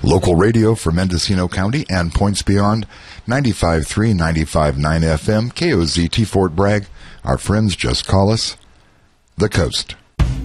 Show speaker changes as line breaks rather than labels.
Local radio for Mendocino County and points beyond. 95.3, 95.9 FM, KOZT Fort Bragg. Our friends just call us The Coast.